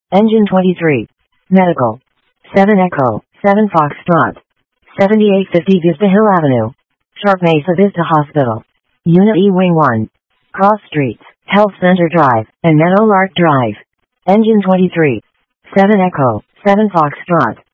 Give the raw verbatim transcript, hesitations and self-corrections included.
Engine twenty-three. Medical. seven Echo, seven Foxtrot. seventy-eight fifty Vista Hill Avenue. Sharp Mesa Vista Hospital. Unit E Wing one. Cross Streets, Health Center Drive, and Meadowlark Drive. Engine twenty-three. seven Echo, seven Foxtrot.